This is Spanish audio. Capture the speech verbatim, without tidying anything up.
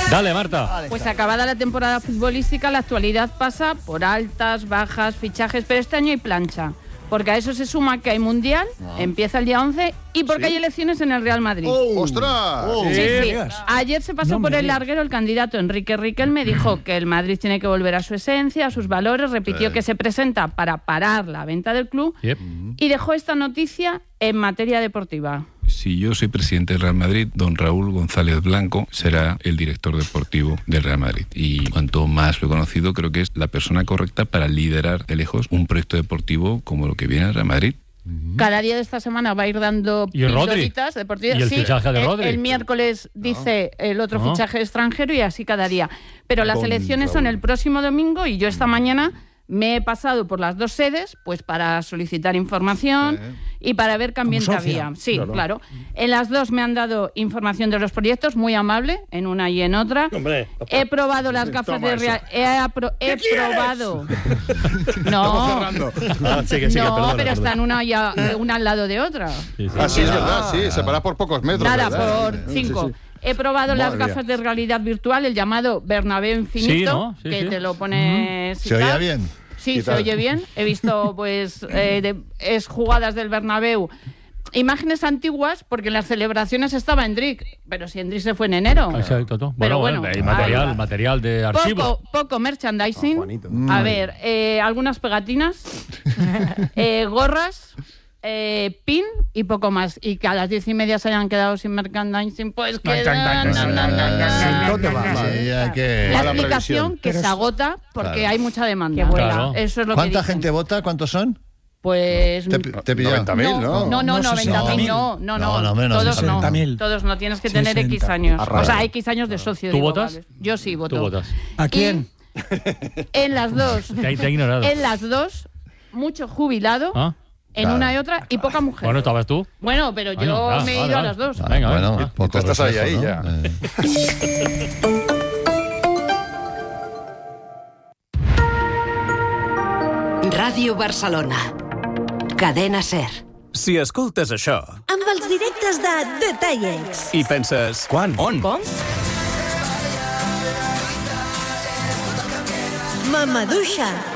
Dale, Marta. Pues acabada la temporada futbolística, la actualidad pasa por altas, bajas, fichajes, pero este año hay plancha. Porque a eso se suma que hay Mundial, no. empieza el día once, y porque ¿Sí? hay elecciones en el Real Madrid. ¡Oh! ¡Ostras! Oh. Sí, sí. Ayer se pasó no por el larguero el candidato Enrique Riquelme, dijo que el Madrid tiene que volver a su esencia, a sus valores, repitió sí. que se presenta para parar la venta del club yep. y dejó esta noticia en materia deportiva. Si yo soy presidente del Real Madrid, don Raúl González Blanco será el director deportivo del Real Madrid. Y cuanto más lo he conocido, creo que es la persona correcta para liderar de lejos un proyecto deportivo como lo que viene al Real Madrid. Cada día de esta semana va a ir dando pildoritas deportivas. ¿Y el sí, fichaje de el, Rodri? El miércoles dice no. el otro no. fichaje extranjero y así cada día. Pero las Don elecciones Raúl. son el próximo domingo y yo esta mañana me he pasado por las dos sedes pues para solicitar información sí. y para ver qué ambiente había. Sí, claro. claro. En las dos me han dado información de los proyectos, muy amable, en una y en otra. Hombre, he probado las gafas de realidad. He, apro he probado. No, ah, sigue, sigue, no perdona, pero perdona. están una, ya, una al lado de otra. Sí, sí. Ah, sí, es verdad, sí, separadas por pocos metros. Nada, ¿verdad? por cinco. Sí, sí. He probado Madre las gafas mía. de realidad virtual, el llamado Bernabéu Infinito, sí, ¿no? sí, que sí. te lo pones... ¿Se oía bien? Sí, se oye bien. He visto, pues, eh, de, es jugadas del Bernabéu. Imágenes antiguas, porque en las celebraciones estaba Endrick, pero si Endrick se fue en enero. Exacto. Bueno, pero bueno, bueno hay material, material de archivo. Poco, poco merchandising. Oh, a ver, eh, algunas pegatinas, eh, gorras, eh, pin y poco más. Y que a las diez y media se hayan quedado sin merchandising, pues quedan... La explicación que se agota porque claro. hay mucha demanda. Claro. Eso es lo ¿Cuánta que dicen. gente vota? ¿Cuántos son? Pues... Te, te noventa mil, ¿no? No, no, no, noventa mil, no, no, no, no, menos, todos no, todos no, tienes que tener sesenta. X años, o sea, X años de socio. ¿Tú digo, votas? Vale. Yo sí voto. ¿Tú votas? ¿A quién? Y en las dos, te, te he ignorado. En las dos, mucho jubilado, ¿Ah? en claro. una y otra, y poca mujer. Bueno, ¿estabas tú? Bueno, pero bueno, yo ya, me he vale, ido vale. a las dos. Venga, bueno, venga. pues tú estás ahí, ahí, ¿no? ya. Eh. Ràdio Barcelona. Cadena Ser. Si escoltes això... Amb els directes de Detalles. I penses... Quan? On? Com? Mamaduixa,